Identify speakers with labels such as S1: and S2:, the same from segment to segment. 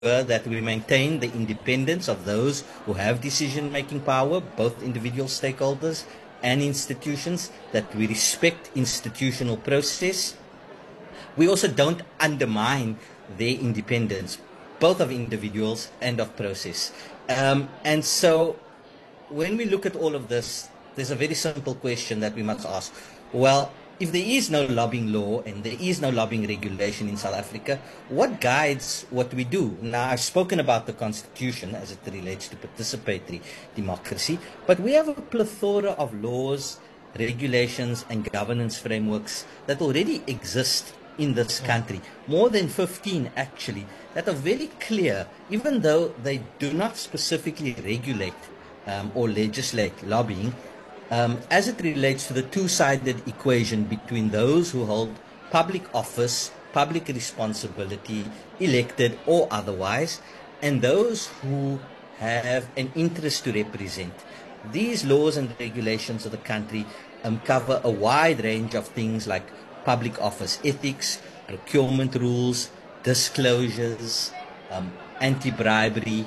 S1: that we maintain the independence of those who have decision-making power, both individual stakeholders and institutions, that we respect institutional process. We also don't undermine their independence, both of individuals and of process. And so when we look at all of this, there's a very simple question that we must ask. Well, if there is no lobbying law and there is no lobbying regulation in South Africa, what guides what we do? Now, I've spoken about the Constitution as it relates to participatory democracy, but we have a plethora of laws, regulations, and governance frameworks that already exist in this country. More than 15, actually, that are very clear, even though they do not specifically regulate or legislate lobbying, as it relates to the two-sided equation between those who hold public office, public responsibility, elected or otherwise, and those who have an interest to represent. These laws and regulations of the country cover a wide range of things like public office ethics, procurement rules, disclosures, anti-bribery,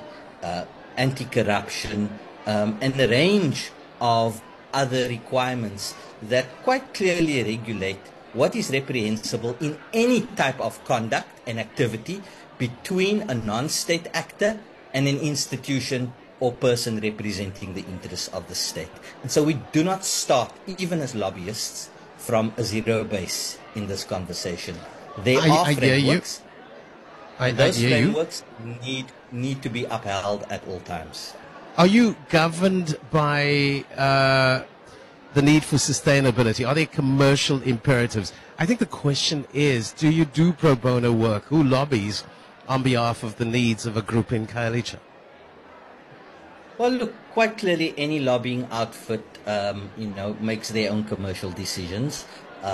S1: anti-corruption, and a range of other requirements that quite clearly regulate what is reprehensible in any type of conduct and activity between a non-state actor and an institution or person representing the interests of the state. And so we do not start, even as lobbyists, from a zero base in this conversation. There are frameworks. Those frameworks need to be upheld at all times.
S2: Are you governed by the need for sustainability? Are there commercial imperatives? I think the question is, do you do pro bono work? Who lobbies on behalf of the needs of a group in Khayelitsha?
S1: Well, look, quite clearly any lobbying outfit, makes their own commercial decisions.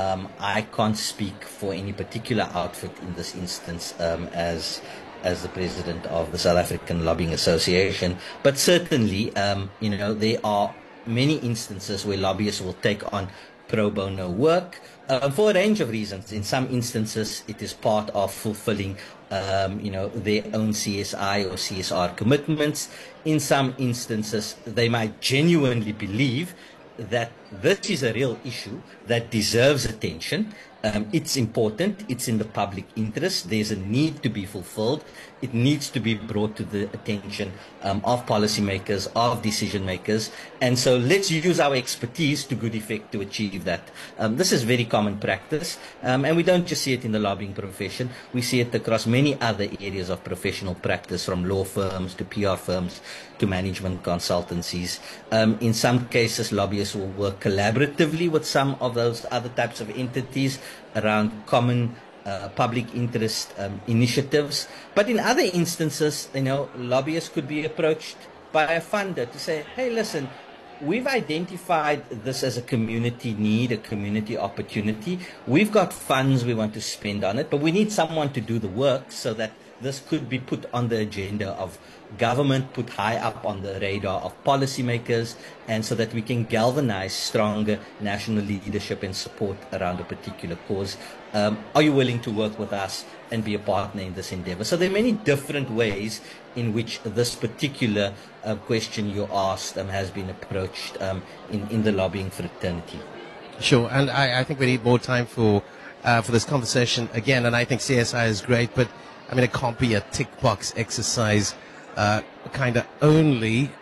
S1: I can't speak for any particular outfit in this instance as the president of the South African Lobbying Association. But certainly, there are many instances where lobbyists will take on pro bono work for a range of reasons. In some instances, it is part of fulfilling, their own CSI or CSR commitments. In some instances, they might genuinely believe that this is a real issue that deserves attention. It's important. It's in the public interest. There's a need to be fulfilled. It needs to be brought to the attention of policymakers, of decision makers. And so let's use our expertise to good effect to achieve that. This is very common practice. And we don't just see it in the lobbying profession. We see it across many other areas of professional practice, from law firms to PR firms to management consultancies. In some cases, lobbyists will work collaboratively with some of those other types of entities around common public interest initiatives. But in other instances, lobbyists could be approached by a funder to say, hey, listen, we've identified this as a community need, a community opportunity. We've got funds we want to spend on it, but we need someone to do the work so that this could be put on the agenda of government, put high up on the radar of policymakers, and so that we can galvanize stronger national leadership and support around a particular cause. Are you willing to work with us and be a partner in this endeavor? So there are many different ways in which this particular question you asked has been approached in the lobbying fraternity.
S2: Sure, and I think we need more time for this conversation again, and I think CSI is great, but I mean, it can't be a tick box exercise kind of only.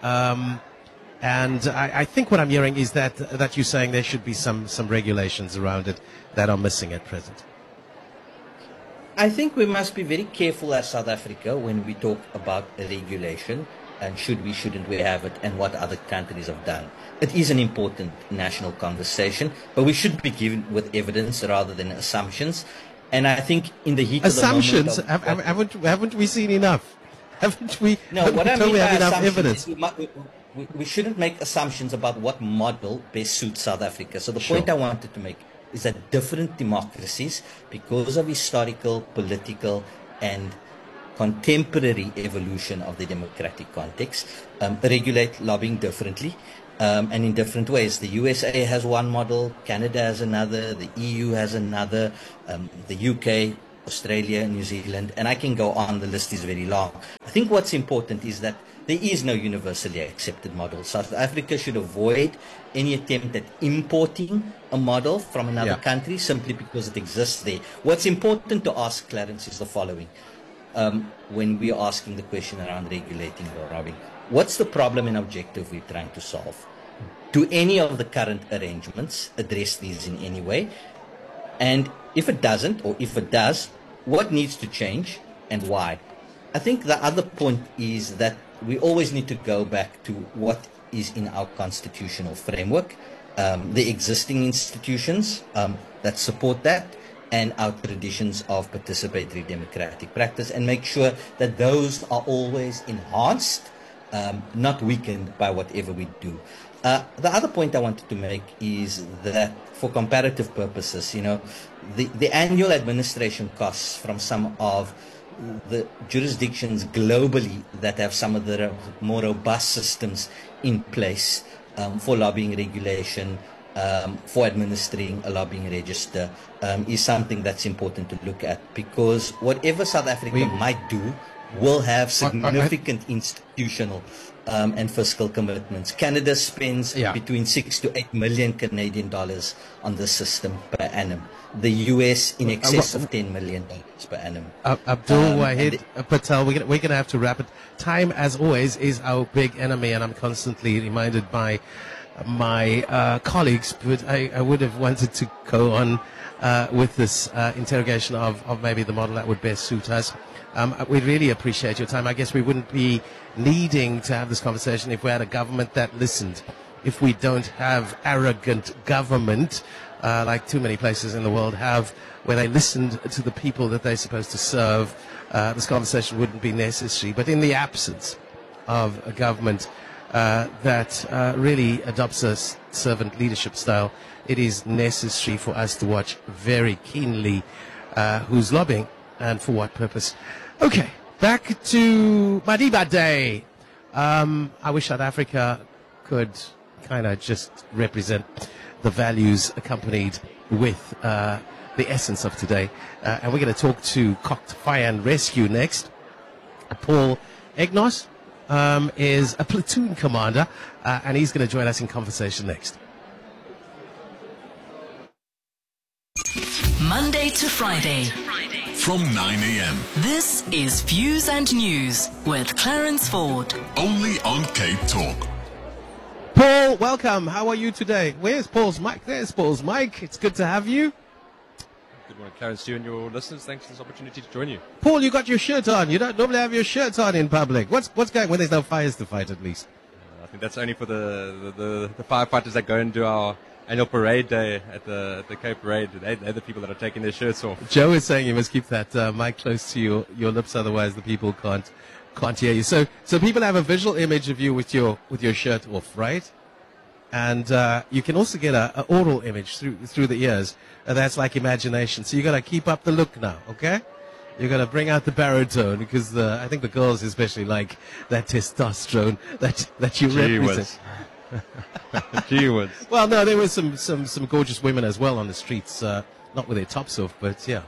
S2: And I think what I'm hearing is that you're saying there should be some regulations around it that are missing at present.
S1: I think we must be very careful as South Africa when we talk about regulation, and shouldn't we have it, and what other countries have done. It is an important national conversation, but we should be given with evidence rather than assumptions. And I think in the heat
S2: assumptions,
S1: of the moment...
S2: haven't we seen enough? Haven't we?
S1: No, what I mean
S2: we
S1: by
S2: have enough
S1: assumptions
S2: evidence.
S1: We shouldn't make assumptions about what model best suits South Africa. So the point I wanted to make is that different democracies, because of historical, political, and contemporary evolution of the democratic context, regulate lobbying differently. And in different ways. The USA has one model, Canada has another, the EU has another, the UK Australia, New Zealand, and I can go on, the list is very long. I think what's important is that there is no universally accepted model. South Africa should avoid any attempt at importing a model from another country simply because it exists there. What's important to ask, Clarence, is the following. When we are asking the question around regulating or robbing, what's the problem and objective we're trying to solve? Do any of the current arrangements address these in any way? And if it doesn't, or if it does, what needs to change and why? I think the other point is that we always need to go back to what is in our constitutional framework, the existing institutions that support that, and our traditions of participatory democratic practice, and make sure that those are always enhanced, not weakened by whatever we do. The other point I wanted to make is that for comparative purposes, the annual administration costs from some of the jurisdictions globally that have some of the more robust systems in place for lobbying regulation, for administering a lobbying register, is something that's important to look at, because whatever South Africa might do will have significant institutional and fiscal commitments. Canada spends between 6 to 8 million Canadian dollars on the system per annum. The US in excess of $10 million per annum.
S2: Abdul Wahid Patel, we're going to have to wrap it. Time, as always, is our big enemy, and I'm constantly reminded by my colleagues, but I would have wanted to go on with this interrogation of maybe the model that would best suit us. We really appreciate your time. I guess we wouldn't be needing to have this conversation if we had a government that listened. If we don't have arrogant government, like too many places in the world have, where they listened to the people that they're supposed to serve, this conversation wouldn't be necessary. But in the absence of a government that really adopts a servant leadership style, it is necessary for us to watch very keenly who's lobbying and for what purpose. Okay, back to Madiba Day. I wish South Africa could kind of just represent the values accompanied with the essence of today. And we're going to talk to Cocked Fire and Rescue next. Paul Egnos is a platoon commander, and he's going to join us in conversation next.
S3: Monday to Friday.
S4: From 9 a.m.
S3: This is Views and News with Clarence Ford.
S4: Only on Cape Talk.
S2: Paul, welcome. How are you today? Where's Paul's mic? There's Paul's mic. It's good to have you.
S5: Good morning, Clarence, to you and your listeners. Thanks for this opportunity to join you.
S2: Paul, you got your shirt on. You don't normally have your shirts on in public. What's going when there's no fires to fight, at least?
S5: I think that's only for the firefighters that go and do our annual parade day at the Cape Parade. They're the people that are taking their shirts off.
S2: Joe is saying you must keep that mic close to your lips, otherwise the people can't hear you. So people have a visual image of you with your shirt off, right? And you can also get an oral image through the ears. That's like imagination. So you got to keep up the look now, okay? You got to bring out the baritone, because I think the girls especially like that testosterone that you represent.
S5: Gee whiz.
S2: Well, no, there were some gorgeous women as well on the streets, not with their tops off, but yeah.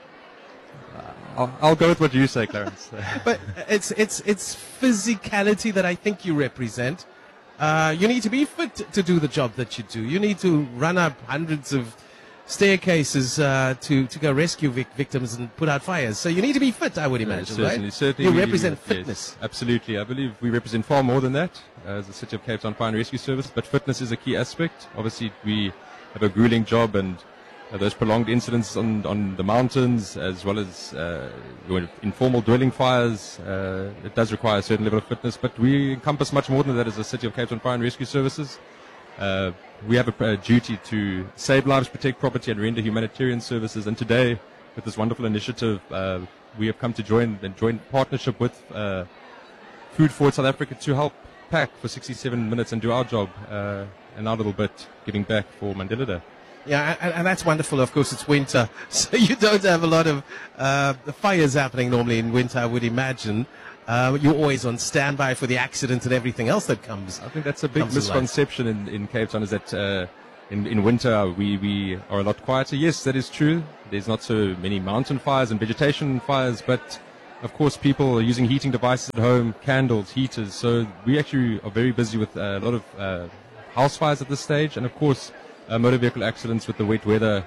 S5: I'll go with what you say, Clarence.
S2: But it's physicality that I think you represent. You need to be fit to do the job that you do. You need to run up hundreds of staircases to go rescue victims and put out fires. So you need to be fit, I would imagine,
S5: certainly.
S2: You represent fitness.
S5: Yes, absolutely. I believe we represent far more than that as the City of Cape Town Fire and Rescue Service, but fitness is a key aspect. Obviously, we have a grueling job, and those prolonged incidents on the mountains, as well as informal dwelling fires, it does require a certain level of fitness, but we encompass much more than that as a City of Cape Town Fire and Rescue Services. We have a duty to save lives, protect property, and render humanitarian services. And today, with this wonderful initiative, we have come to join partnership with Food Forward South Africa to help pack for 67 minutes and do our job, and our little bit giving back for Mandela Day.
S2: Yeah, and that's wonderful. Of course, it's winter, so you don't have a lot of fires happening normally in winter, I would imagine. You're always on standby for the accident and everything else that comes.
S5: I think that's a big misconception in Cape Town, is that in winter we are a lot quieter. Yes, that is true. There's not so many mountain fires and vegetation fires, but of course people are using heating devices at home, candles, heaters. So we actually are very busy with a lot of house fires at this stage, and of course motor vehicle accidents with the wet weather.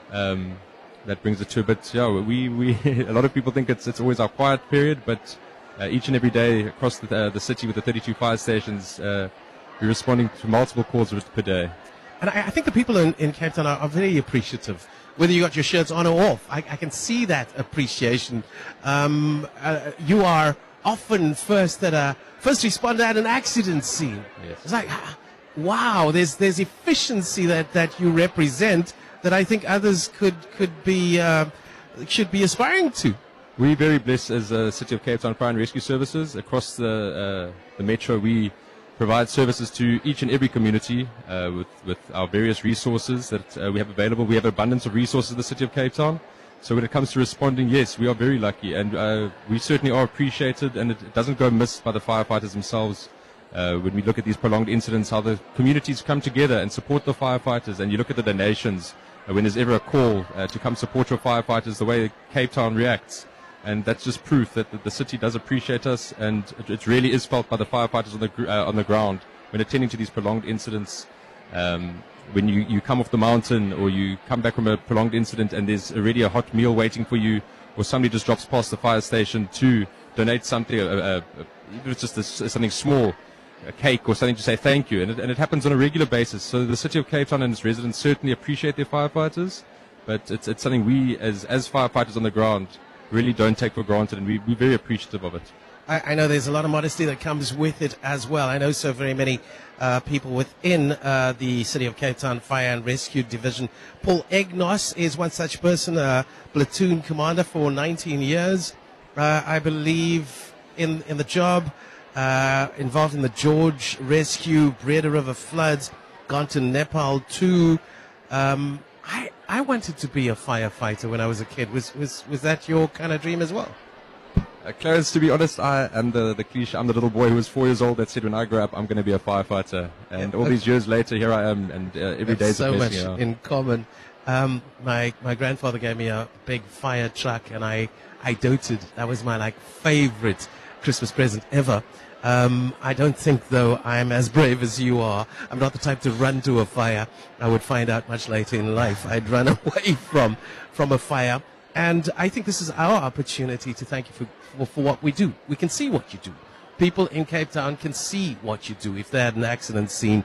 S5: That brings it to a bit. Yeah, we a lot of people think it's always our quiet period, but each and every day across the city with the 32 fire stations, we're responding to multiple calls per day.
S2: And I think the people in Cape Town are very appreciative, whether you got your shirts on or off. I can see that appreciation. You are often first responder at an accident scene.
S5: Yes.
S2: It's like, wow, there's efficiency that you represent that I think others should be aspiring to.
S5: We're very blessed as a City of Cape Town Fire and Rescue Services. Across the metro, we provide services to each and every community with our various resources that we have available. We have an abundance of resources in the City of Cape Town. So when it comes to responding, yes, we are very lucky, and we certainly are appreciated, and it doesn't go missed by the firefighters themselves. When we look at these prolonged incidents, how the communities come together and support the firefighters, and you look at the donations, when there's ever a call to come support your firefighters, the way Cape Town reacts. And that's just proof that the city does appreciate us, and it really is felt by the firefighters on the ground when attending to these prolonged incidents. When you come off the mountain or you come back from a prolonged incident and there's already a hot meal waiting for you, or somebody just drops past the fire station to donate something, even if it's just something small, a cake or something to say thank you, and it happens on a regular basis. So the City of Cape Town and its residents certainly appreciate their firefighters, but it's something we as firefighters on the ground really don't take for granted, and we're very appreciative of it.
S2: I know there's a lot of modesty that comes with it as well. I know so very many people within the City of Cape Town Fire and Rescue Division. Paul Egnos is one such person, a platoon commander for 19 years, I believe, in the job, involved in the George Rescue, Breda River floods, gone to Nepal too. I wanted to be a firefighter when I was a kid. Was that your kind of dream as well?
S5: Clarence, to be honest, I am the cliche. I'm the little boy who was 4 years old that said, when I grow up, I'm going to be a firefighter. And all these years later, here I am, and every day is
S2: so
S5: a
S2: much
S5: blessing.
S2: in common. My grandfather gave me a big fire truck, and I doted. That was my favorite Christmas present ever. I don't think, though, I'm as brave as you are. I'm not the type to run to a fire. I would find out much later in life. I'd run away from a fire. And I think this is our opportunity to thank you for what we do. We can see what you do. People in Cape Town can see what you do. If they had an accident scene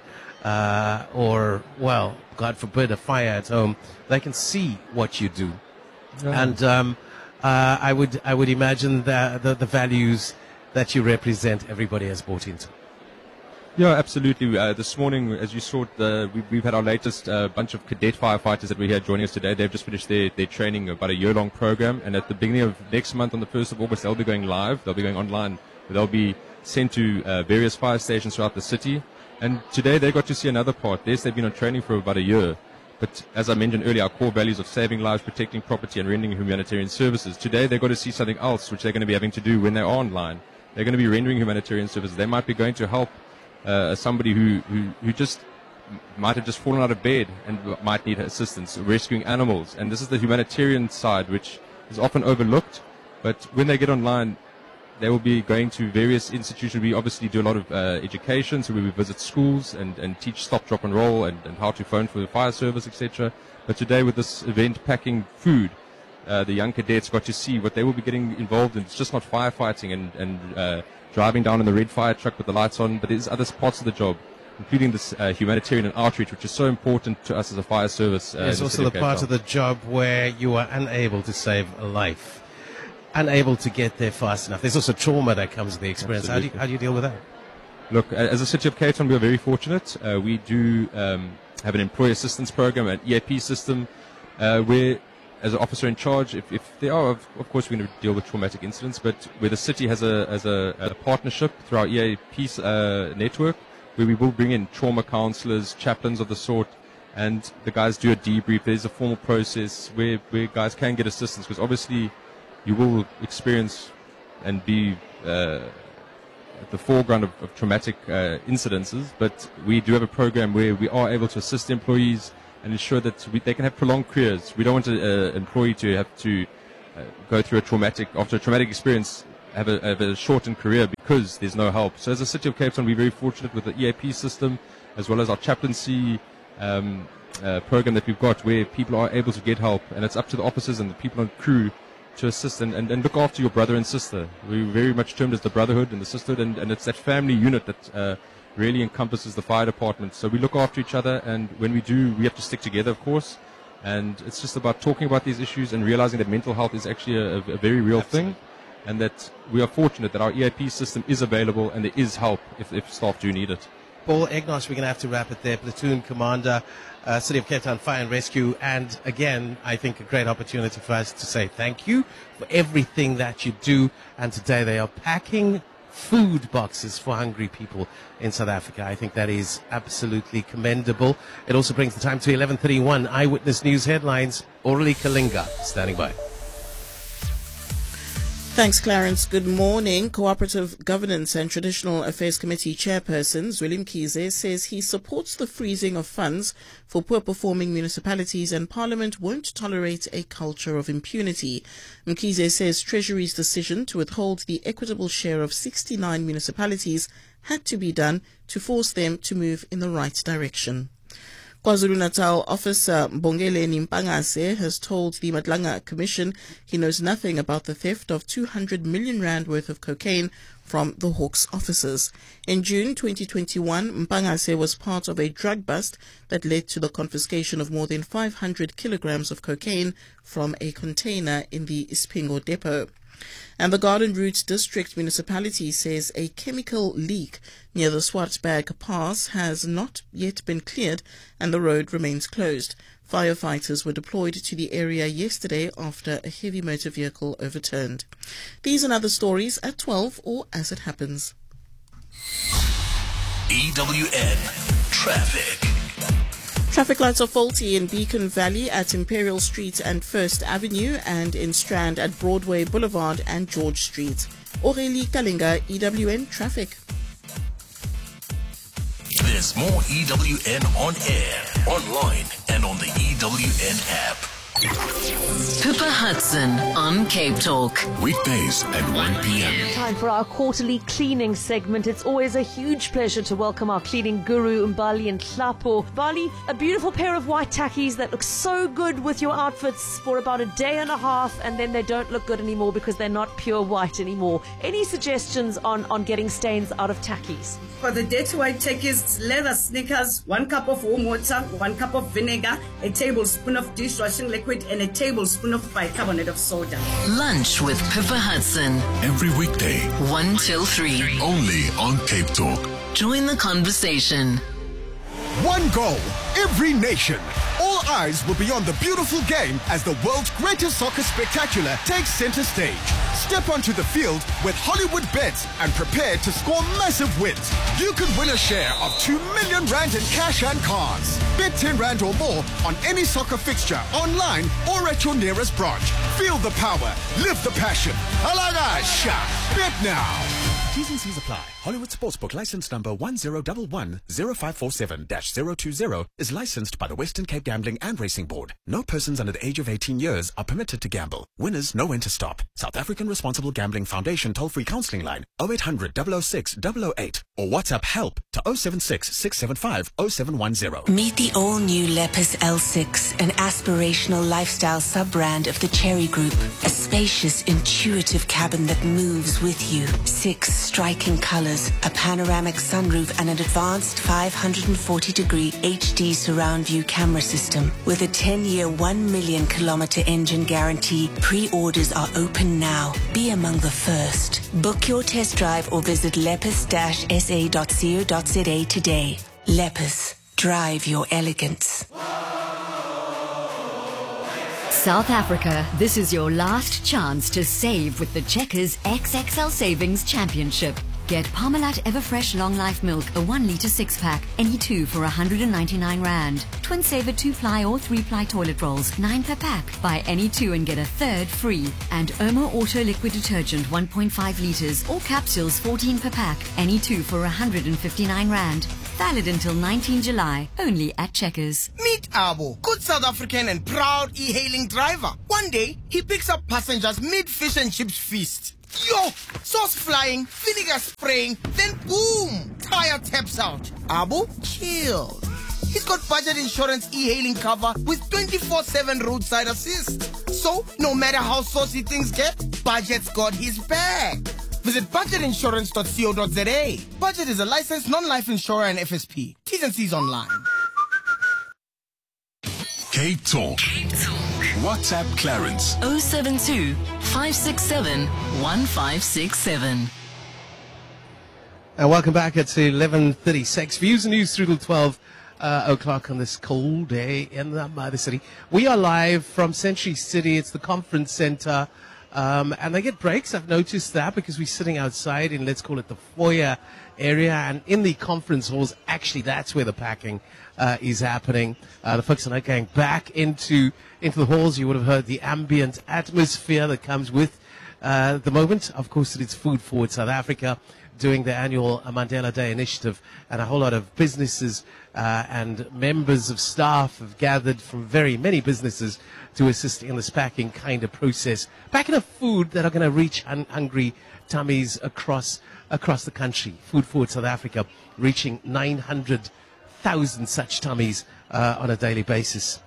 S2: or, well, God forbid, a fire at home, they can see what you do. Yeah. And I would imagine that the values that you represent, everybody has bought into.
S5: Yeah, absolutely. This morning, as you saw, we've had our latest bunch of cadet firefighters that we had joining us today. They've just finished their training, about a year-long program, and at the beginning of next month, on the 1st of August, they'll be going live. They'll be going online. They'll be sent to various fire stations throughout the city. And today they got to see another part. Yes, they've been on training for about a year. But as I mentioned earlier, our core values of saving lives, protecting property, and rendering humanitarian services. Today they got to see something else, which they're going to be having to do when they're online. They're going to be rendering humanitarian services. They might be going to help somebody who just might have just fallen out of bed and might need assistance, rescuing animals. And this is the humanitarian side, which is often overlooked. But when they get online, they will be going to various institutions. We obviously do a lot of education, so we will visit schools and teach stop, drop, and roll, and how to phone for the fire service, etc. But today, with this event packing food, the young cadets got to see what they will be getting involved in. It's just not firefighting and driving down in the red fire truck with the lights on, but there's other parts of the job, including this humanitarian and outreach, which is so important to us as a fire service.
S2: There's also the part of the job where you are unable to save a life, unable to get there fast enough. There's also trauma that comes with the experience. How do you deal with that?
S5: Look, as a City of Cape Town, we are very fortunate. We do have an employee assistance program, an EAP system, where as an officer in charge, if there are, of course, we're going to deal with traumatic incidents, but where the city has a partnership through our EAP network, where we will bring in trauma counselors, chaplains of the sort, and the guys do a debrief. There's a formal process where guys can get assistance, because obviously you will experience and be at the foreground of traumatic incidences, but we do have a program where we are able to assist employees and ensure that they can have prolonged careers. We don't want an employee to have to go through after a traumatic experience, have a shortened career because there's no help. So as a City of Cape Town, we're very fortunate with the EAP system, as well as our chaplaincy program that we've got, where people are able to get help, and it's up to the officers and the people on crew to assist and look after your brother and sister. We're very much termed as the brotherhood and the sisterhood, and it's that family unit that really encompasses the fire department. So we look after each other, and when we do, we have to stick together, of course. And it's just about talking about these issues and realizing that mental health is actually a very real thing, and that we are fortunate that our EAP system is available and there is help if staff do need it.
S2: Paul Egnos, we're going to have to wrap it there. Platoon Commander, City of Cape Town Fire and Rescue. And again, I think a great opportunity for us to say thank you for everything that you do. And today they are packing food boxes for hungry people in South Africa. I think that is absolutely commendable. It also brings the time to 11:31. Eyewitness News headlines. Orally Kalinga standing by.
S6: Thanks, Clarence. Good morning. Cooperative Governance and Traditional Affairs Committee Chairperson Zweli Mkhize says he supports the freezing of funds for poor-performing municipalities, and Parliament won't tolerate a culture of impunity. Mkhize says Treasury's decision to withhold the equitable share of 69 municipalities had to be done to force them to move in the right direction. KwaZulu-Natal officer Bongele Nimpangase has told the Madlanga Commission he knows nothing about the theft of 200 million rand worth of cocaine from the Hawks officers. In June 2021, Mpangase was part of a drug bust that led to the confiscation of more than 500 kilograms of cocaine from a container in the Ispingo depot. And the Garden Route District Municipality says a chemical leak near the Swartberg Pass has not yet been cleared and the road remains closed. Firefighters were deployed to the area yesterday after a heavy motor vehicle overturned. These and other stories at 12 or as it happens.
S7: EWN Traffic.
S6: Traffic lights are faulty in Beacon Valley at Imperial Street and First Avenue, and in Strand at Broadway Boulevard and George Street. Orally Kalinga, EWN Traffic.
S7: There's more EWN on air, online, and on the EWN app.
S3: Pippa Hudson on Cape Talk.
S4: Weekdays at 1 p.m.
S8: Time for our quarterly cleaning segment. It's always a huge pleasure to welcome our cleaning guru, Mbali and Hlapo. Mbali, a beautiful pair of white tackies that look so good with your outfits for about a day and a half, and then they don't look good anymore because they're not pure white anymore. Any suggestions on getting stains out of tackies?
S9: For the dirty white tackies, leather sneakers, 1 cup of warm water, 1 cup of vinegar, a tablespoon of dishwashing liquid, and a tablespoon of bicarbonate of soda.
S3: Lunch with Pippa Hudson.
S4: Every weekday,
S3: 1 till 3.
S4: only on Cape Talk.
S3: Join the conversation.
S10: One goal, every nation. All eyes will be on the beautiful game as the world's greatest soccer spectacular takes center stage. Step onto the field with Hollywood Bets and prepare to score massive wins. You could win a share of 2 million rand in cash and cars. Bet 10 rand or more on any soccer fixture, online or at your nearest branch. Feel the power, live the passion. Alagasha, bet now. T's and C's apply. Hollywood Sportsbook license number 1011-0547-020 is licensed by the Western Cape Gambling and Racing Board. No persons under the age of 18 years are permitted to gamble. Winners know when to stop. South African Responsible Gambling Foundation toll-free counseling line 0800 006 008 or WhatsApp help to 076 675 0710.
S11: Meet the all-new Lepus L6, an aspirational lifestyle sub-brand of the Cherry Group. A spacious, intuitive cabin that moves with you. 6 striking colors, a panoramic sunroof, and an advanced 540-degree HD surround view camera system. With a 10-year, 1 million kilometer engine guarantee, pre-orders are open now. Be among the first. Book your test drive or visit lepus-sa.co.za today. Lepus, drive your elegance.
S12: South Africa, this is your last chance to save with the Checkers XXL Savings Championship. Get Parmalat Everfresh Long Life Milk, a 1 litre 6-pack, any 2 for 199 Rand. Twin Saver 2-ply or 3-ply toilet rolls, 9 per pack. Buy any 2 and get a third free. And Irma Auto Liquid Detergent, 1.5 litres, or capsules, 14 per pack, any 2 for 159 Rand. Valid until 19 July, only at Checkers.
S13: Meet Abo, good South African and proud e-hailing driver. One day, he picks up passengers mid-fish and chips feast. Yo! Sauce flying, vinegar spraying, then boom! Tire taps out. Abo, chill. He's got budget insurance e-hailing cover with 24/7 roadside assist. So, no matter how saucy things get, Budget's got his back. Visit budgetinsurance.co.za. Budget is a licensed non-life insurer and FSP. T's and C's online.
S4: Cape Talk. WhatsApp Clarence.
S3: 072 567 1567.
S2: And welcome back. It's 11:36. Views and news through till 12 o'clock on this cold day in the mother city. We are live from Century City. It's the conference center. And they get breaks. I've noticed that because we're sitting outside in, let's call it the foyer area. And in the conference halls, actually, that's where the packing is happening. The folks are now going back into the halls. You would have heard the ambient atmosphere that comes with the moment. Of course, it's Food Forward South Africa doing the annual Mandela Day initiative. And a whole lot of businesses and members of staff have gathered from very many businesses to assist in this packing kind of process. Packing of food that are going to reach hungry tummies across the country. Food Forward South Africa reaching 900,000 such tummies on a daily basis.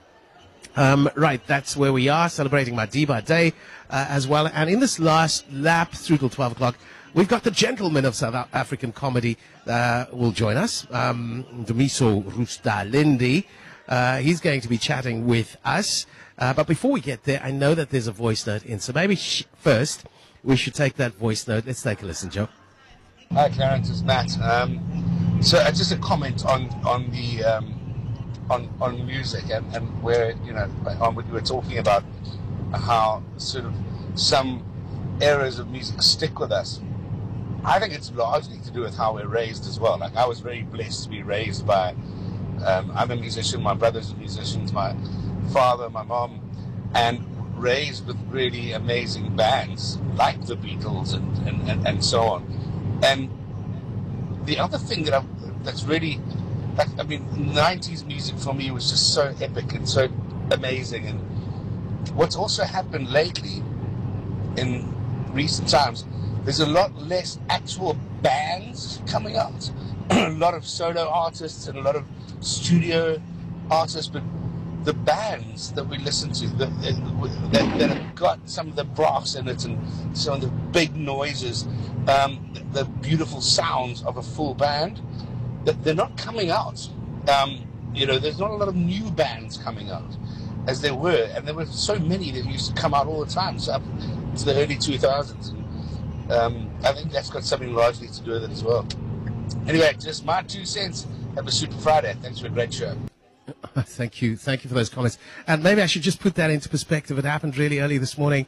S2: Right, that's where we are, celebrating Madiba Day as well. And in this last lap through till 12 o'clock, we've got the gentleman of South African comedy will join us, Dumiso Rustalindi. He's going to be chatting with us. But before we get there, I know that there's a voice note in. So maybe first we should take that voice note. Let's take a listen, Joe.
S14: Hi, Clarence. It's Matt. So just a comment on the on music and where, you know, on what you were talking about, how sort of some eras of music stick with us. I think it's largely to do with how we're raised as well. Like, I was very blessed to be raised by, I'm a musician, my brother's a musician, my father, my mom, and raised with really amazing bands like the Beatles and so on. And the other thing that's really, like, I mean, 90s music for me was just so epic and so amazing. And what's also happened lately in recent times, there's a lot less actual bands coming out. A lot of solo artists and a lot of studio artists, but the bands that we listen to that have got some of the brass in it and some of the big noises, the beautiful sounds of a full band, that they're not coming out. You know, there's not a lot of new bands coming out as there were, and there were so many that used to come out all the time, so up to the early 2000s. And I think that's got something largely to do with it as well. Anyway, just my 2 cents. Have a super Friday. Thanks for a great show.
S2: Thank you for those comments. And maybe I should just put that into perspective. It happened really early this morning.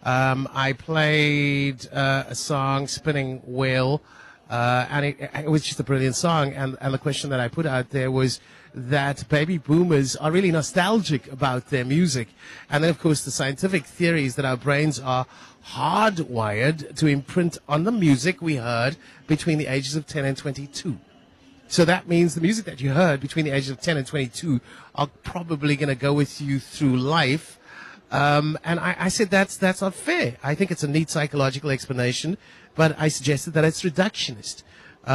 S2: I played a song, Spinning Wheel, and it was just a brilliant song. And the question that I put out there was that baby boomers are really nostalgic about their music. And then, of course, the scientific theory is that our brains are hardwired to imprint on the music we heard between the ages of 10 and 22. So that means the music that you heard between the ages of 10 and 22 are probably going to go with you through life. And I said that's not fair. I think it's a neat psychological explanation, but I suggested that it's reductionist.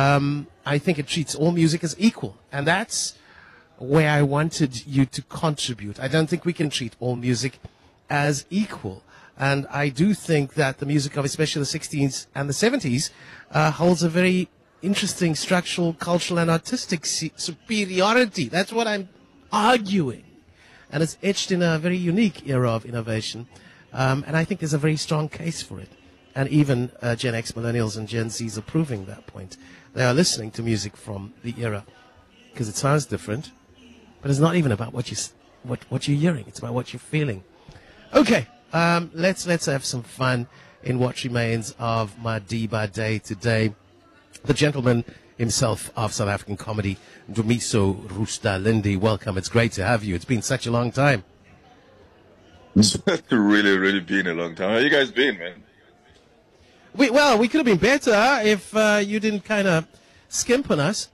S2: I think it treats all music as equal, and that's where I wanted you to contribute. I don't think we can treat all music as equal. And I do think that the music of especially the 60s and the 70s holds a very interesting structural, cultural, and artistic superiority. That's what I'm arguing. And it's etched in a very unique era of innovation. And I think there's a very strong case for it. And even Gen X, Millennials, and Gen Zs are proving that point. They are listening to music from the era because it sounds different. But it's not even about what you're hearing. It's about what you're feeling. Okay, let's have some fun in what remains of Madiba Day today. the gentleman himself of South African comedy, Dumiso Rustalindi. Welcome. It's great to have you. It's been such a long time.
S15: It's really been a long time. How you guys been, man?
S2: We could have been better if you didn't kind of skimp on us.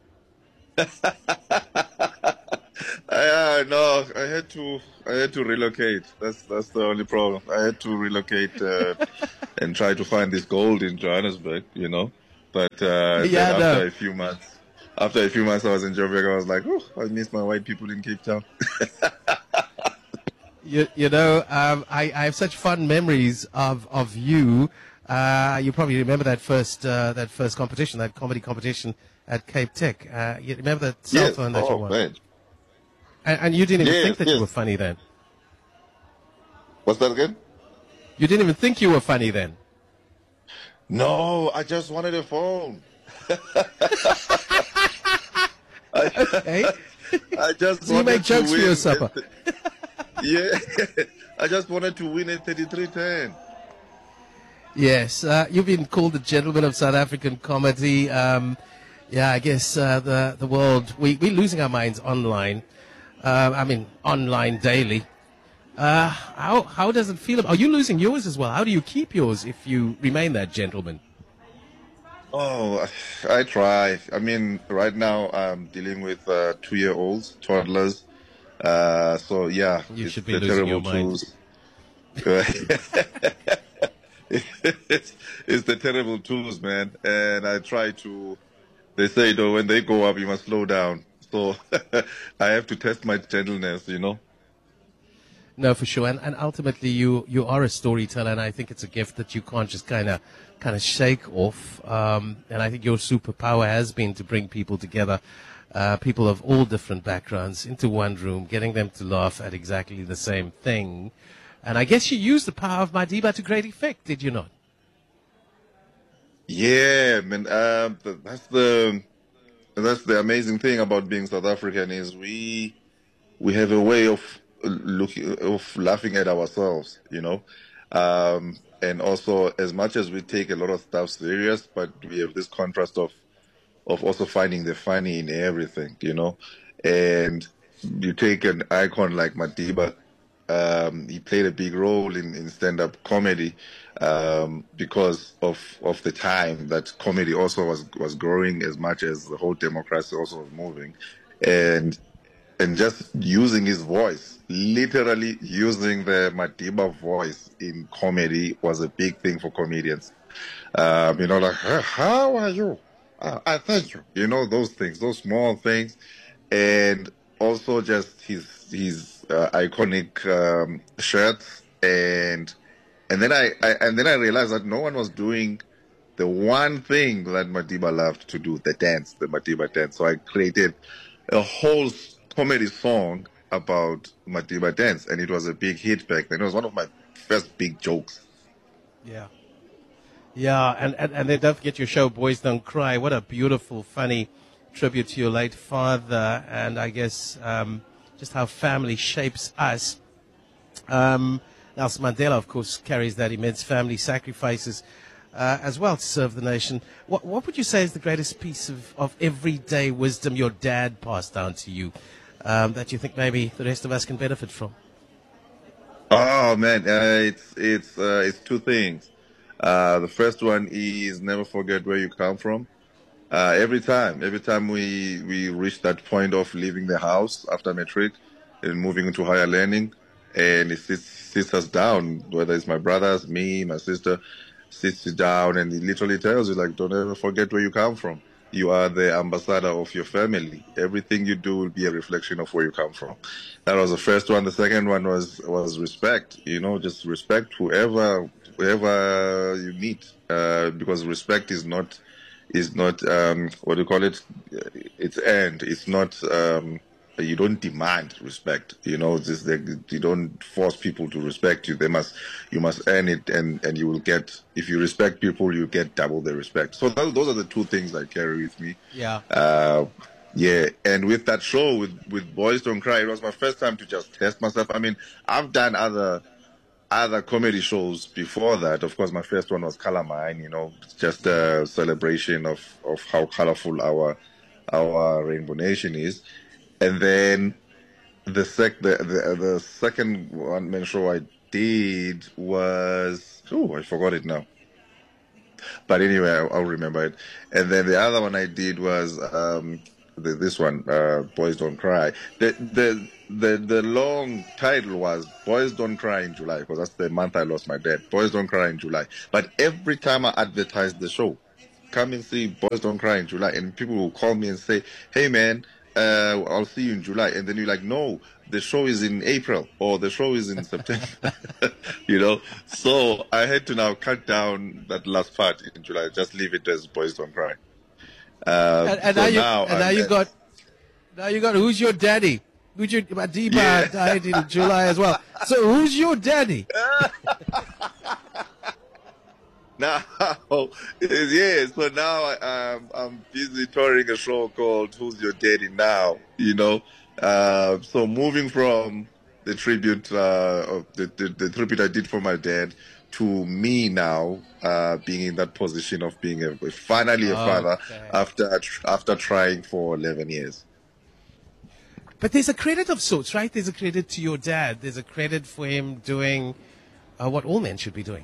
S15: No, I had to relocate. That's the only problem. I had to relocate and try to find this gold in Johannesburg, you know. But after a few months, I was in Joburg. I was like, oh, I miss my white people in Cape Town.
S2: I have such fond memories of you. You probably remember that first competition, that comedy competition at Cape Tech. You remember that cell phone that you won?
S15: Man.
S2: And you didn't even think that you were funny then.
S15: What's that again?
S2: You didn't even think you were funny then.
S15: No, I just wanted a phone.
S2: Okay.
S15: I just
S2: so you make jokes for your supper.
S15: Yeah, I just wanted to win a 3310.
S2: Yes, you've been called the gentleman of South African comedy. I guess the world, we're losing our minds online. Online daily. How does it feel? Are you losing yours as well? How do you keep yours if you remain that gentleman?
S15: Oh, I try. I mean, right now I'm dealing with 2-year-olds, toddlers. So yeah,
S2: you should be losing your mind.
S15: It's the terrible tools, man. And I try to. They say though, when they go up, you must slow down. So I have to test my gentleness, you know.
S2: No, for sure. And ultimately, you are a storyteller, and I think it's a gift that you can't just kind of shake off. And I think your superpower has been to bring people together, people of all different backgrounds, into one room, getting them to laugh at exactly the same thing. And I guess you used the power of Madiba to great effect, did you not?
S15: Yeah, man. That's the amazing thing about being South African is we have a way of laughing at ourselves, you know. And also, as much as we take a lot of stuff serious, but we have this contrast of also finding the funny in everything, you know. And you take an icon like Madiba, he played a big role in stand-up comedy because of the time that comedy also was growing as much as the whole democracy also was moving. And just using his voice, literally using the Madiba voice in comedy was a big thing for comedians. Like, how are you? I thank you. You know, those things, those small things. And also just his iconic shirts. And then I realized that no one was doing the one thing that Madiba loved to do, the Madiba dance. So I created a whole comedy song about Madiba dance, and it was a big hit back then. It was one of my first big jokes.
S2: Yeah, and then don't forget your show, Boys Don't Cry. What a beautiful, funny tribute to your late father, and I guess just how family shapes us. Nelson Mandela, of course, carries that immense family sacrifices as well to serve the nation. What would you say is the greatest piece of everyday wisdom your dad passed down to you that you think maybe the rest of us can benefit from?
S15: Oh man, it's two things. The first one is never forget where you come from. Every time we reach that point of leaving the house after matric and moving into higher learning, and it sits us down, whether it's my brothers, me, my sister, sits you down, and he literally tells you, like, don't ever forget where you come from. You are the ambassador of your family. Everything you do will be a reflection of where you come from. That was the first one. The second one was respect. You know, just respect whoever you meet, because respect is not what do you call it? It's earned. It's not. You don't demand respect. You know, you don't force people to respect you. You must earn it, and you will get. If you respect people, you get double the respect. So those are the two things I carry with me.
S2: Yeah.
S15: And with that show with Boys Don't Cry, it was my first time to just test myself. I mean, I've done other other comedy shows before that. Of course, my first one was Color Mine, you know, just a celebration of how colorful our Rainbow Nation is. And then the second one-man show I did was, I forgot it now. But anyway, I'll remember it. And then the other one I did was this one, Boys Don't Cry. The long title was Boys Don't Cry in July, because that's the month I lost my dad. Boys Don't Cry in July. But every time I advertised the show, come and see Boys Don't Cry in July, and people will call me and say, hey man, I'll see you in July. And then you're like, no, the show is in April, or the show is in September. You know, so I had to now cut down that last part in July, just leave it as Boys Don't Cry.
S2: Now you got Who's Your Daddy? Madiba died in July as well. So who's your daddy?
S15: Now, so now I'm busy touring a show called Who's Your Daddy Now, you know. So moving from the tribute, the tribute I did for my dad, to me now being in that position of being finally a father after trying for 11 years.
S2: But there's a credit of sorts, right? There's a credit to your dad. There's a credit for him doing what all men should be doing.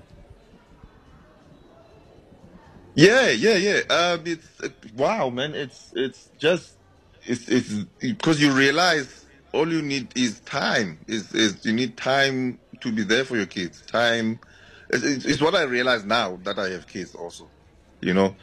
S15: Yeah. It's wow, man. It's because you realize all you need is time. Is you need time to be there for your kids. Time. It's what I realize now that I have kids also, you know,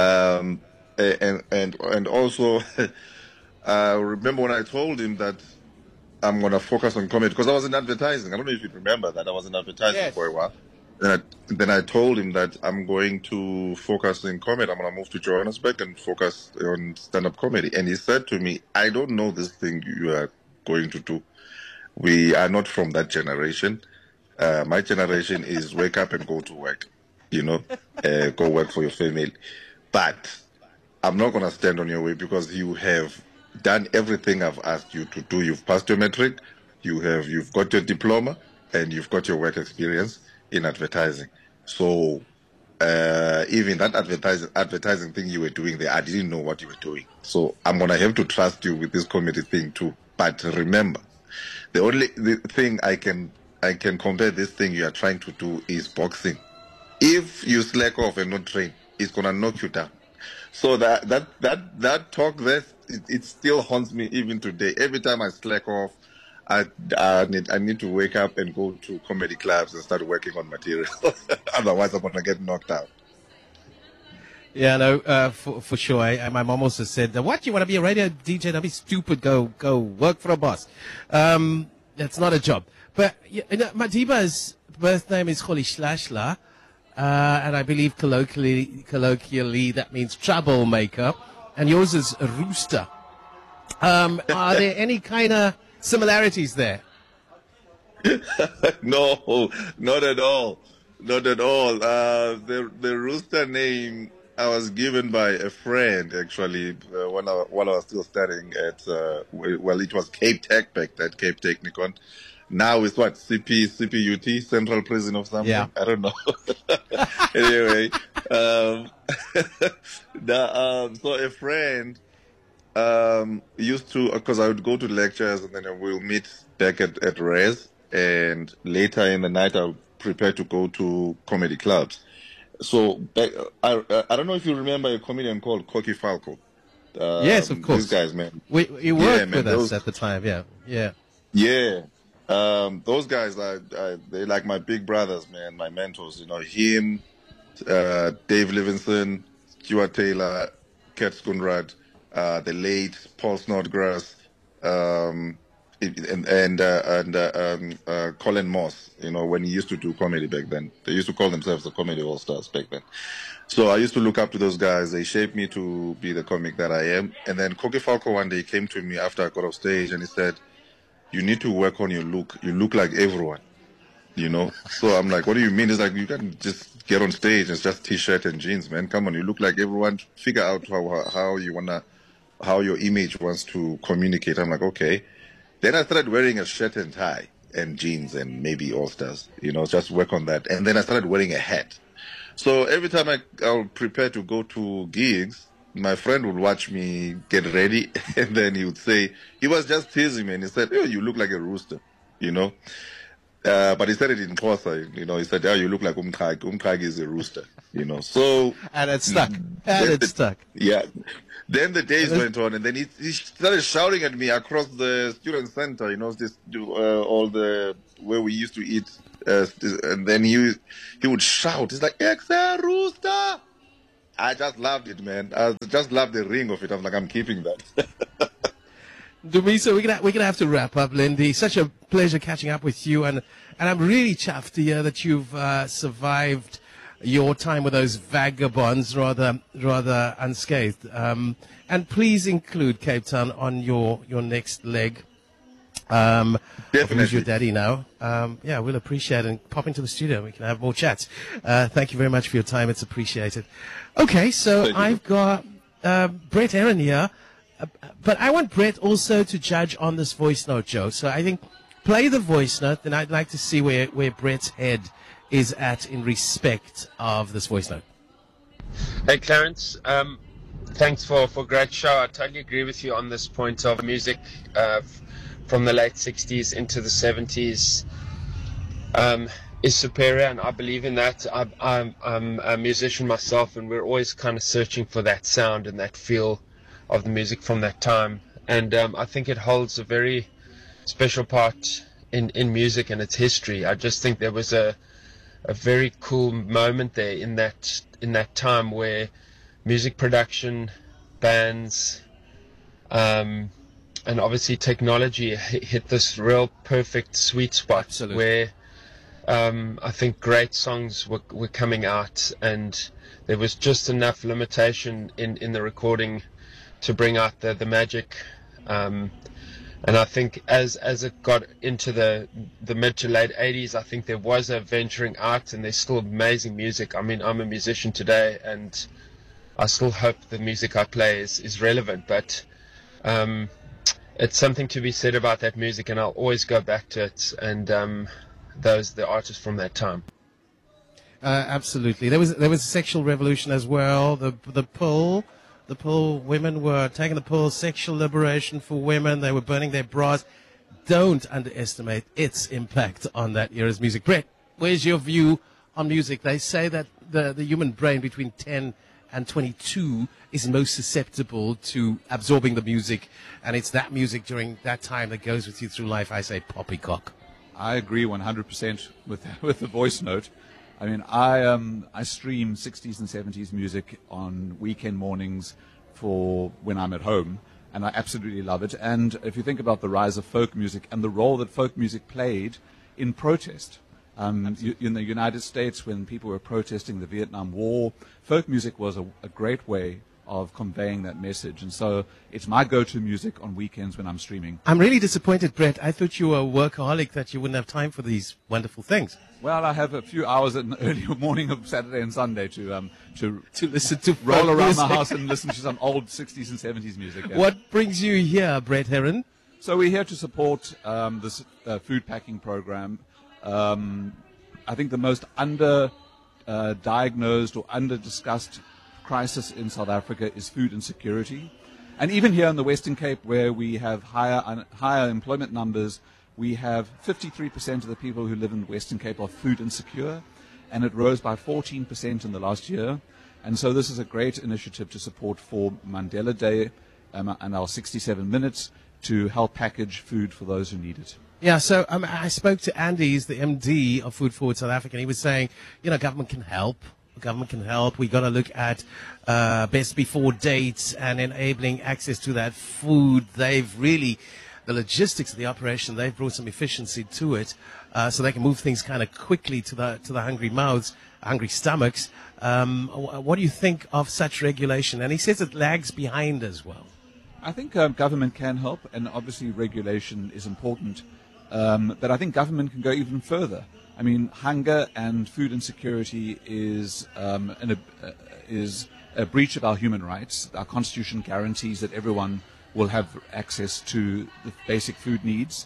S15: and also. I remember when I told him that I'm going to focus on comedy, because I was in advertising. I don't know if you remember that. I was in advertising for a while. Then I told him that I'm going to focus in comedy. I'm going to move to Johannesburg and focus on stand-up comedy. And he said to me, I don't know this thing you are going to do. We are not from that generation. My generation is wake up and go to work, you know, go work for your family. But I'm not going to stand on your way, because you have done everything I've asked you to do. You've passed your metric, you've got your diploma, and you've got your work experience in advertising. So even that advertising thing you were doing there, I didn't know what you were doing. So I'm gonna have to trust you with this comedy thing too. But remember, the thing I can compare this thing you are trying to do is boxing. If you slack off and not train, it's gonna knock you down. So that talk there, it still haunts me even today. Every time I slack off, I need to wake up and go to comedy clubs and start working on material. Otherwise, I'm gonna get knocked out.
S2: Yeah, no, for sure. My mom also said, "What, you want to be a radio DJ? Don't be stupid. Go work for a boss. That's not a job." But Madiba's birth name is Rolihlahla. And I believe colloquially that means troublemaker, and yours is a rooster. Are there any kind of similarities there?
S15: No, not at all. Not at all. The rooster name I was given by a friend, actually, while I was still studying at, it was Cape Tech back then, Cape Technikon. Now it's what? CPUT, Central Prison of something? Yeah. I don't know. Anyway, so a friend used to, because I would go to lectures and then we'll meet back at Res, and later in the night I'll prepare to go to comedy clubs. So I don't know if you remember a comedian called Cocky Falco.
S2: Yes, of course.
S15: These guys, man.
S2: You worked with us at the time, yeah.
S15: Those guys they're like my big brothers, man, my mentors. You know, him, Dave Livingston, Stuart Taylor, Kat Skunrad, the late Paul Snodgrass, and Colin Moss. You know, when he used to do comedy back then, they used to call themselves the Comedy All Stars back then. So I used to look up to those guys. They shaped me to be the comic that I am. And then Cocky Falco one day came to me after I got off stage and he said, "You need to work on your look. You look like everyone." You know? So I'm like, "What do you mean?" It's like, you can't just get on stage and it's just t-shirt and jeans, man. Come on, you look like everyone. Figure out how your image wants to communicate. I'm like, okay. Then I started wearing a shirt and tie. and jeans and maybe All-Stars, just work on that. And then I started wearing a hat. So every time I'll prepare to go to gigs, my friend would watch me get ready, and then he would say, he was just teasing me, and he said, "Oh, you look like a rooster," but he said it in Xhosa, he said, "Oh, you look like Umkhagi. Umkhagi is a rooster," so.
S2: And it stuck. And it stuck.
S15: Yeah. Then the days went on, and then he started shouting at me across the student center, all the, where we used to eat, and then he would shout, he's like, "Exe rooster!" I just loved it, man. I just loved the ring of it. I'm like, I'm keeping that.
S2: Dumiso, we're gonna have to wrap up, Lindy. Such a pleasure catching up with you, and I'm really chuffed to hear that you've survived your time with those vagabonds rather unscathed. And please include Cape Town on your next leg.
S15: Definitely.
S2: Who's your daddy now? Yeah, we'll appreciate it, and pop into the studio. We can have more chats. Thank you very much for your time. It's appreciated. Okay, so I've got Brett Heron here, but I want Brett also to judge on this voice note, Joe. So I think play the voice note, and I'd like to see where Brett's head is at in respect of this voice note.
S16: Hey, Clarence. Thanks for a great show. I totally agree with you on this point of music from the late 60s into the 70s is superior, and I believe in that. I'm a musician myself, and we're always kind of searching for that sound and that feel of the music from that time. And I think it holds a very special part in music and its history. I just think there was a very cool moment there in that time where music production, bands, and obviously technology hit this real perfect sweet spot. Absolutely. Where I think great songs were coming out, and there was just enough limitation in the recording to bring out the magic. And I think as it got into the mid to late 80s, I think there was a venturing out, and there's still amazing music. I mean, I'm a musician today, and I still hope the music I play is relevant, but it's something to be said about that music, and I'll always go back to it, and the artists from that time.
S2: Absolutely. There was a sexual revolution as well. The pull, women were taking the pull, sexual liberation for women. They were burning their bras. Don't underestimate its impact on that era's music. Brett, where's your view on music? They say that the human brain between 10 and 22 is most susceptible to absorbing the music, and it's that music during that time that goes with you through life. I say poppycock.
S17: I agree 100% with the voice note. I mean, I stream 60s and 70s music on weekend mornings for when I'm at home, and I absolutely love it. And if you think about the rise of folk music and the role that folk music played in protest, in the United States, when people were protesting the Vietnam War, folk music was a great way of conveying that message. And so it's my go-to music on weekends when I'm streaming.
S2: I'm really disappointed, Brett. I thought you were a workaholic, that you wouldn't have time for these wonderful things.
S17: Well, I have a few hours in the early morning of Saturday and Sunday to
S2: listen to
S17: roll around
S2: music.
S17: my house and listen to some old 60s and 70s music. Yeah.
S2: What brings you here, Brett Heron?
S17: So we're here to support this food packing program. I think the most diagnosed or under-discussed crisis in South Africa is food insecurity. And even here in the Western Cape, where we have higher employment numbers, we have 53% of the people who live in the Western Cape are food insecure, and it rose by 14% in the last year. And so this is a great initiative to support for Mandela Day and our 67 minutes to help package food for those who need it.
S2: Yeah, so I spoke to Andy, he's the MD of Food Forward South Africa, and he was saying, government can help. Government can help. We've got to look at best before dates and enabling access to that food. They've really, the logistics of the operation, they've brought some efficiency to it, so they can move things kind of quickly to the hungry mouths, hungry stomachs. What do you think of such regulation? And he says it lags behind as well.
S17: I think government can help, and obviously regulation is important. But I think government can go even further. I mean, hunger and food insecurity is a breach of our human rights. Our Constitution guarantees that everyone will have access to the basic food needs.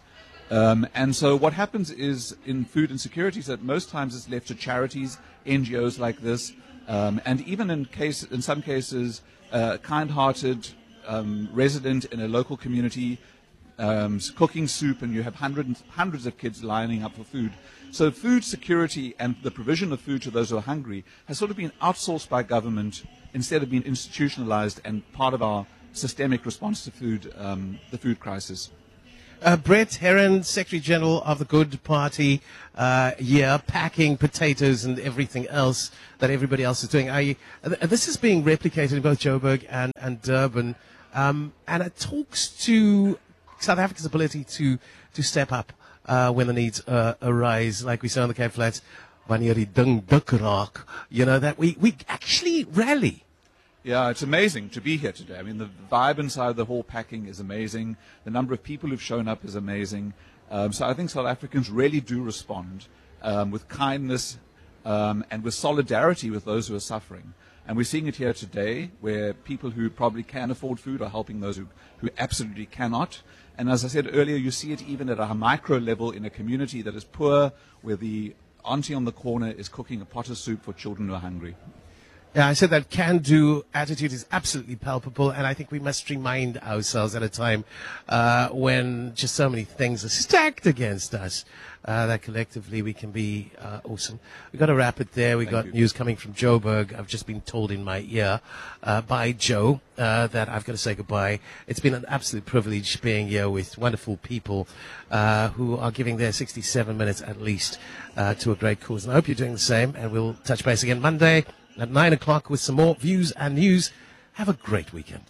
S17: And so what happens is in food insecurity is that most times it's left to charities, NGOs like this, and even in some cases, kind-hearted resident in a local community cooking soup, and you have hundreds of kids lining up for food. So food security and the provision of food to those who are hungry has sort of been outsourced by government instead of being institutionalized and part of our systemic response to food, the food crisis.
S2: Brett Heron, Secretary General of the Good Party, packing potatoes and everything else that everybody else is doing. This is being replicated in both Joburg and Durban, and it talks to South Africa's ability to step up when the needs arise, like we saw on the Cape Flats, wanneer die ding dik raak, that we actually rally.
S17: Yeah, it's amazing to be here today. I mean, the vibe inside the hall packing is amazing. The number of people who've shown up is amazing. So I think South Africans really do respond with kindness and with solidarity with those who are suffering. And we're seeing it here today, where people who probably can afford food are helping those who absolutely cannot. And as I said earlier, you see it even at a micro level in a community that is poor, where the auntie on the corner is cooking a pot of soup for children who are hungry.
S2: Yeah, I said that can-do attitude is absolutely palpable, and I think we must remind ourselves at a time when just so many things are stacked against us that collectively we can be awesome. We've got to wrap it there. We've got news coming from Joburg. I've just been told in my ear by Joe that I've got to say goodbye. It's been an absolute privilege being here with wonderful people who are giving their 67 minutes at least to a great cause. And I hope you're doing the same, and we'll touch base again Monday at 9 o'clock with some more views and news. Have a great weekend.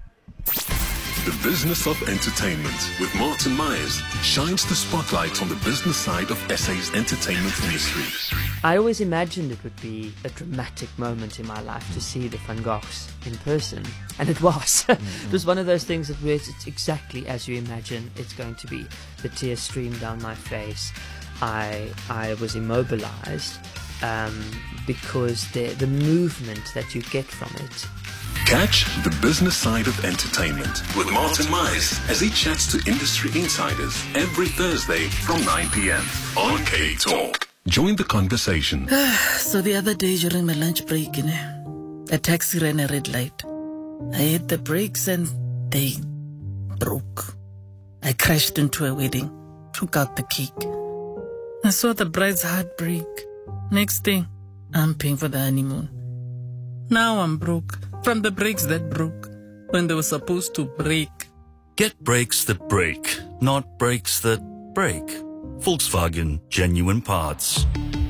S4: The Business of Entertainment with Martin Myers shines the spotlight on the business side of SA's entertainment industry.
S18: I always imagined it would be a dramatic moment in my life to see the Van Goghs in person, and it was. It was one of those things that it's exactly as you imagine it's going to be. The tears streamed down my face. I was immobilized. Because the movement that you get from it.
S4: Catch the business side of entertainment with Martin Myers as he chats to industry insiders every Thursday from 9 p.m. on K-Talk. Join the conversation.
S19: So the other day during my lunch break, a taxi ran a red light. I hit the brakes and they broke. I crashed into a wedding, took out the cake. I saw the bride's heart break. Next thing, I'm paying for the honeymoon. Now I'm broke from the brakes that broke when they were supposed to break.
S20: Get brakes that break, not brakes that break. Volkswagen Genuine Parts.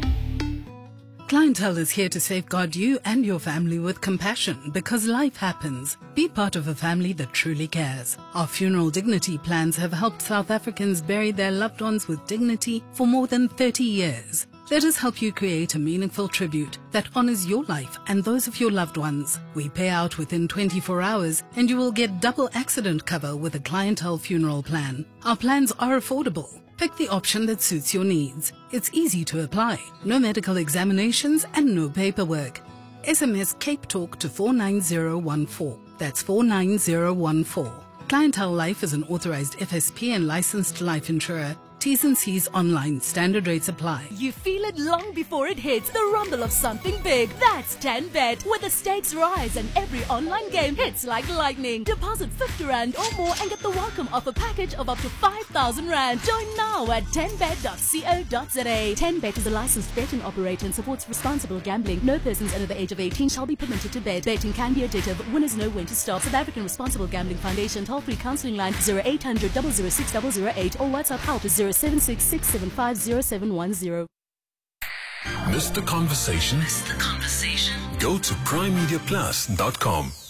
S21: Clientele is here to safeguard you and your family with compassion because life happens. Be part of a family that truly cares. Our funeral dignity plans have helped South Africans bury their loved ones with dignity for more than 30 years. Let us help you create a meaningful tribute that honors your life and those of your loved ones. We pay out within 24 hours and you will get double accident cover with a Clientele funeral plan. Our plans are affordable. Pick the option that suits your needs. It's easy to apply. No medical examinations and no paperwork. SMS Cape Talk to 49014. That's 49014. Clientele Life is an authorized FSP and licensed life insurer. T's and C's online. Standard rates apply.
S22: You feel it long before it hits. The rumble of something big. That's 10Bet, where the stakes rise and every online game hits like lightning. Deposit 50 Rand or more and get the welcome offer package of up to 5,000 Rand. Join now at 10bet.co.za. 10Bet is a licensed betting operator and supports responsible gambling. No persons under the age of 18 shall be permitted to bet. Betting can be addictive. Winners know when to stop. South African Responsible Gambling Foundation toll-free counseling line 0800 006 008 or WhatsApp help is 0766750710.
S4: Miss the conversation? Go to primemediaplus.com.